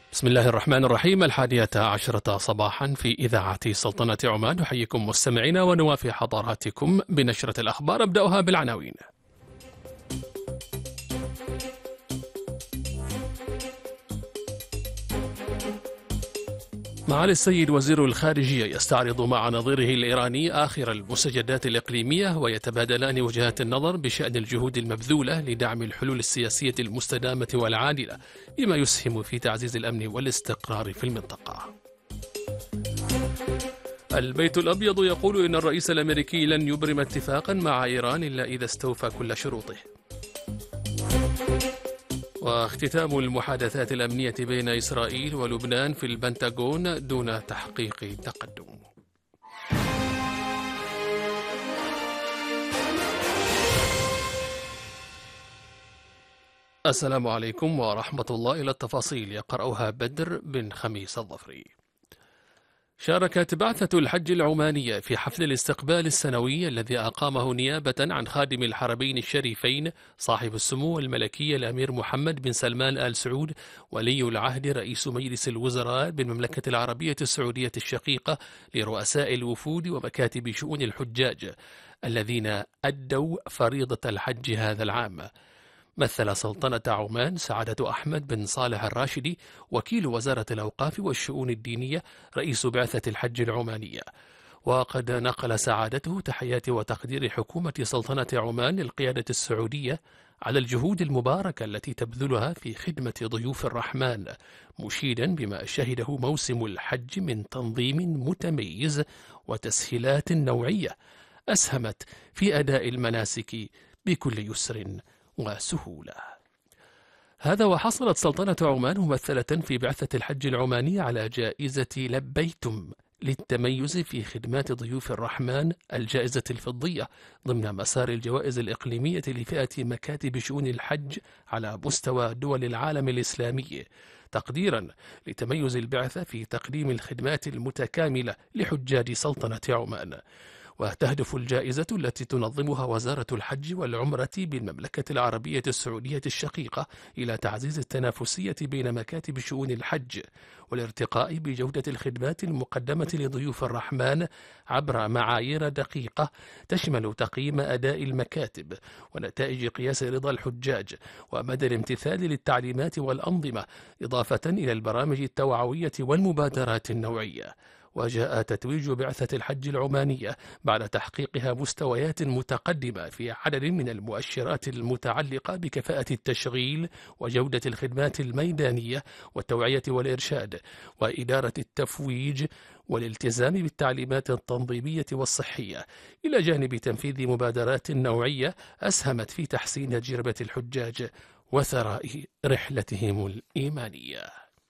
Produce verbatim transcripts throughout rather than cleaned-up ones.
بسم الله الرحمن الرحيم. الحادية عشرة صباحا في إذاعة سلطنة عمان. نحييكم مستمعينا ونوافي حضراتكم بنشرة الأخبار. أبدأها بالعناوين. معالي السيد وزير الخارجية يستعرض مع نظيره الإيراني آخر المستجدات الإقليمية، ويتبادلان وجهات النظر بشأن الجهود المبذولة لدعم الحلول السياسية المستدامة والعادلة بما يسهم في تعزيز الأمن والاستقرار في المنطقة. البيت الأبيض يقول إن الرئيس الأمريكي لن يبرم اتفاقا مع إيران إلا إذا استوفى كل شروطه. واختتام المحادثات الأمنية بين إسرائيل ولبنان في البنتاغون دون تحقيق تقدم. السلام عليكم ورحمة الله. إلى التفاصيل يقرأها بدر بن خميس الظفري. شاركت بعثة الحج العمانية في حفل الاستقبال السنوي الذي أقامه نيابة عن خادم الحرمين الشريفين صاحب السمو الملكي الأمير محمد بن سلمان آل سعود ولي العهد رئيس مجلس الوزراء بالمملكة العربية السعودية الشقيقة لرؤساء الوفود ومكاتب شؤون الحجاج الذين أدوا فريضة الحج هذا العام. مثل سلطنة عمان سعادة أحمد بن صالح الراشدي وكيل وزارة الأوقاف والشؤون الدينية رئيس بعثة الحج العمانية. وقد نقل سعادته تحيات وتقدير حكومة سلطنة عمان للقيادة السعودية على الجهود المباركة التي تبذلها في خدمة ضيوف الرحمن، مشيدا بما شهده موسم الحج من تنظيم متميز وتسهيلات نوعية أسهمت في أداء المناسك بكل يسر وسهولة. هذا وحصلت سلطنة عمان ممثلة في بعثة الحج العماني على جائزة لبيتم للتميز في خدمات ضيوف الرحمن، الجائزة الفضية ضمن مسار الجوائز الإقليمية لفئة مكاتب شؤون الحج على مستوى دول العالم الإسلامي، تقديرا لتميز البعثة في تقديم الخدمات المتكاملة لحجاج سلطنة عمان. وتهدف الجائزة التي تنظمها وزارة الحج والعمرة بالمملكة العربية السعودية الشقيقة إلى تعزيز التنافسية بين مكاتب شؤون الحج والارتقاء بجودة الخدمات المقدمة لضيوف الرحمن عبر معايير دقيقة تشمل تقييم أداء المكاتب ونتائج قياس رضا الحجاج ومدى الامتثال للتعليمات والأنظمة، إضافة إلى البرامج التوعوية والمبادرات النوعية. وجاء تتويج بعثة الحج العمانية بعد تحقيقها مستويات متقدمة في عدد من المؤشرات المتعلقة بكفاءة التشغيل وجودة الخدمات الميدانية والتوعية والإرشاد وإدارة التفويج والالتزام بالتعليمات التنظيمية والصحية، إلى جانب تنفيذ مبادرات نوعية أسهمت في تحسين تجربة الحجاج وثراء رحلتهم الإيمانية.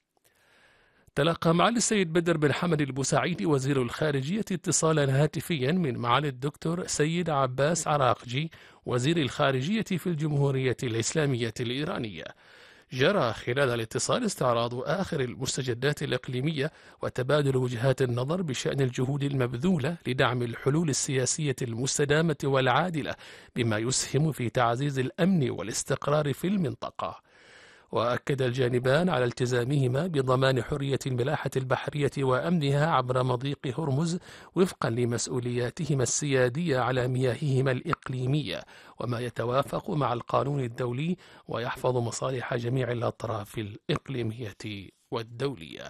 تلقى معالي السيد بدر بن حمد البوسعيدي وزير الخارجية اتصالا هاتفيا من معالي الدكتور سيد عباس عراقجي وزير الخارجية في الجمهورية الإسلامية الإيرانية. جرى خلال الاتصال استعراض آخر المستجدات الإقليمية وتبادل وجهات النظر بشأن الجهود المبذولة لدعم الحلول السياسية المستدامة والعادلة بما يسهم في تعزيز الأمن والاستقرار في المنطقة. وأكد الجانبان على التزامهما بضمان حرية الملاحة البحرية وأمنها عبر مضيق هرمز وفقا لمسؤولياتهما السيادية على مياههما الإقليمية وما يتوافق مع القانون الدولي ويحفظ مصالح جميع الأطراف الإقليمية والدولية.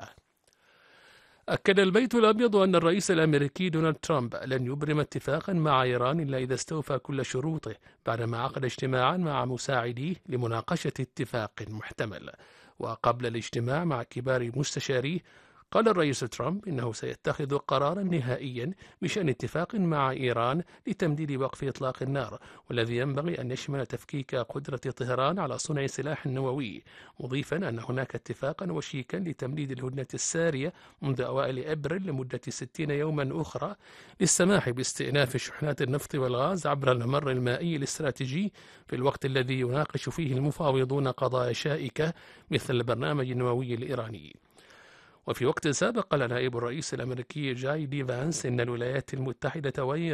أكد البيت الأبيض أن الرئيس الأمريكي دونالد ترامب لن يبرم اتفاقا مع إيران إلا إذا استوفى كل شروطه بعدما عقد اجتماعا مع مساعديه لمناقشة اتفاق محتمل. وقبل الاجتماع مع كبار مستشاريه قال الرئيس ترامب إنه سيتخذ قرارا نهائيا بشأن اتفاق مع إيران لتمديد وقف إطلاق النار، والذي ينبغي أن يشمل تفكيك قدرة طهران على صنع سلاح نووي، مضيفا أن هناك اتفاقا وشيكا لتمديد الهدنة السارية منذ أوائل أبريل لمدة ستين يوما أخرى للسماح باستئناف شحنات النفط والغاز عبر الممر المائي الاستراتيجي في الوقت الذي يناقش فيه المفاوضون قضايا شائكة مثل البرنامج النووي الإيراني. وفي وقت سابق قال نائب الرئيس الأمريكي جاي دي فانس إن الولايات المتحدة وإيران